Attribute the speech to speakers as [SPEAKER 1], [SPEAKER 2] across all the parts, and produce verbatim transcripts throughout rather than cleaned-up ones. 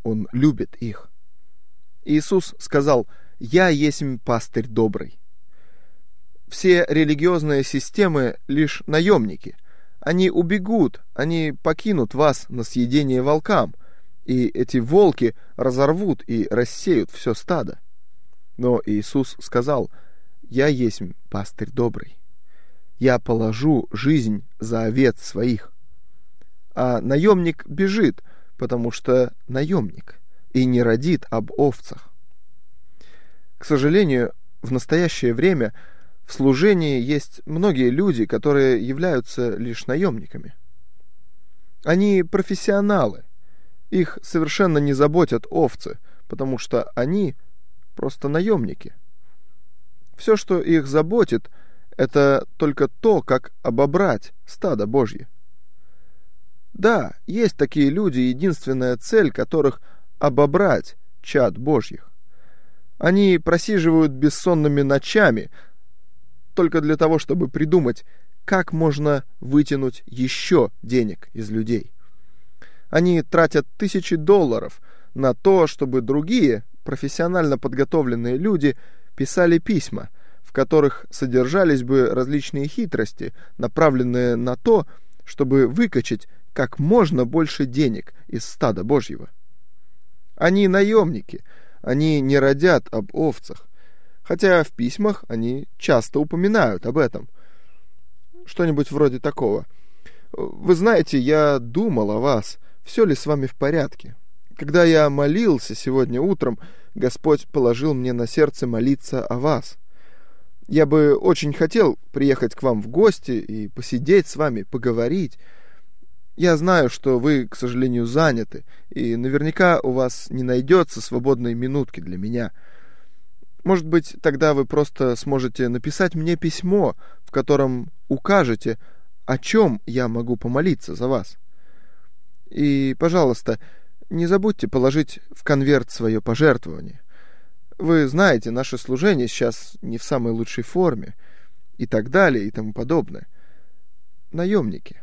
[SPEAKER 1] Он любит их. Иисус сказал: «Я есмь пастырь добрый». Все религиозные системы лишь наемники. Они убегут, они покинут вас на съедение волкам, и эти волки разорвут и рассеют все стадо. Но Иисус сказал: «Я есмь пастырь добрый. Я положу жизнь за овец своих». А наемник бежит, потому что наемник, и не родит об овцах. К сожалению, в настоящее время в служении есть многие люди, которые являются лишь наемниками. Они профессионалы. Их совершенно не заботят овцы, потому что они просто наемники. Все, что их заботит, это только то, как обобрать стадо Божье. Да, есть такие люди, единственная цель которых — обобрать чад Божьих. Они просиживают бессонными ночами только для того, чтобы придумать, как можно вытянуть еще денег из людей. Они тратят тысячи долларов на то, чтобы другие, профессионально подготовленные люди писали письма, в которых содержались бы различные хитрости, направленные на то, чтобы выкачать как можно больше денег из стада Божьего. Они наемники, они не родят об овцах, хотя в письмах они часто упоминают об этом. Что-нибудь вроде такого: «Вы знаете, я думал о вас, все ли с вами в порядке? Когда я молился сегодня утром, Господь положил мне на сердце молиться о вас. Я бы очень хотел приехать к вам в гости и посидеть с вами, поговорить. Я знаю, что вы, к сожалению, заняты, и наверняка у вас не найдется свободной минутки для меня. Может быть, тогда вы просто сможете написать мне письмо, в котором укажете, о чем я могу помолиться за вас. И, пожалуйста, не забудьте положить в конверт свое пожертвование. Вы знаете, наше служение сейчас не в самой лучшей форме», и так далее, и тому подобное. Наемники.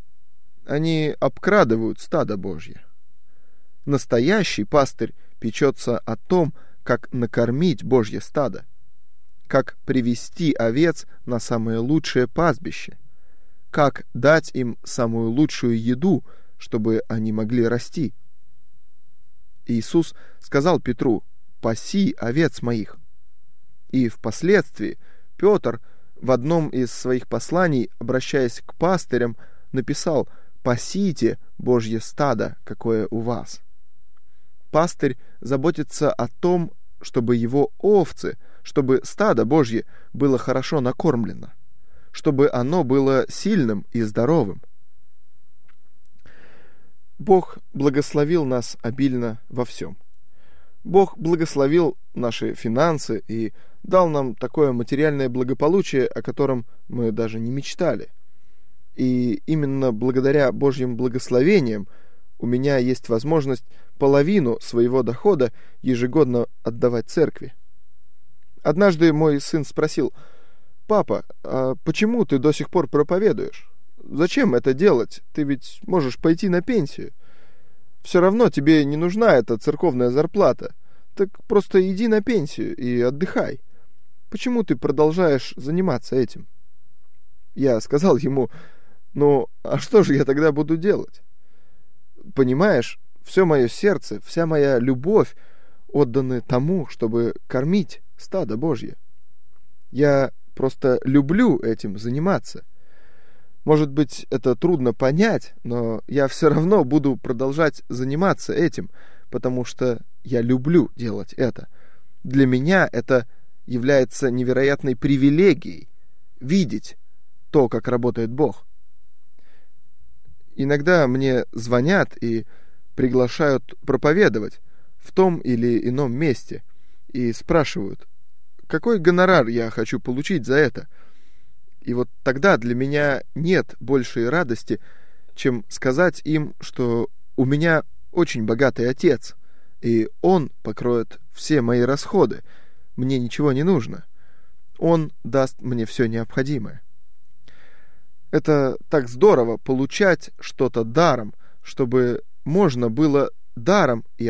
[SPEAKER 1] Они обкрадывают стадо Божье. Настоящий пастырь печется о том, как накормить Божье стадо, как привести овец на самое лучшее пастбище, как дать им самую лучшую еду, чтобы они могли расти. Иисус сказал Петру: «Паси овец моих». И впоследствии Петр в одном из своих посланий, обращаясь к пастырям, написал: «Пасите Божье стадо, какое у вас». Пастырь заботится о том, чтобы его овцы, чтобы стадо Божье было хорошо накормлено, чтобы оно было сильным и здоровым. Бог благословил нас обильно во всем. Бог благословил наши финансы и дал нам такое материальное благополучие, о котором мы даже не мечтали. И именно благодаря Божьим благословениям у меня есть возможность половину своего дохода ежегодно отдавать церкви. Однажды мой сын спросил: «Папа, а почему ты до сих пор проповедуешь? Зачем это делать? Ты ведь можешь пойти на пенсию. Все равно тебе не нужна эта церковная зарплата. Так просто иди на пенсию и отдыхай. Почему ты продолжаешь заниматься этим?» Я сказал ему: «Ну, а что же я тогда буду делать? Понимаешь, все мое сердце, вся моя любовь отданы тому, чтобы кормить стадо Божье. Я просто люблю этим заниматься. Может быть, это трудно понять, но я все равно буду продолжать заниматься этим, потому что я люблю делать это. Для меня это является невероятной привилегией — видеть то, как работает Бог». Иногда мне звонят и приглашают проповедовать в том или ином месте и спрашивают, какой гонорар я хочу получить за это. И вот тогда для меня нет большей радости, чем сказать им, что у меня очень богатый отец, и он покроет все мои расходы, мне ничего не нужно. Он даст мне все необходимое. Это так здорово — получать что-то даром, чтобы можно было даром и